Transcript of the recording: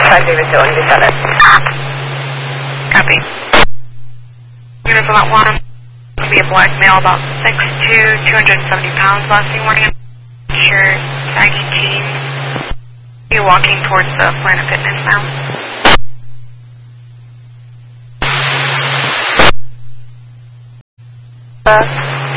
5 David Hill, you got it. Copy. Unit for lot 1. Be a black male about 6'2", 270 pounds last thing morning. Shirt, saggy jeans. Be walking towards the Planet Fitness now.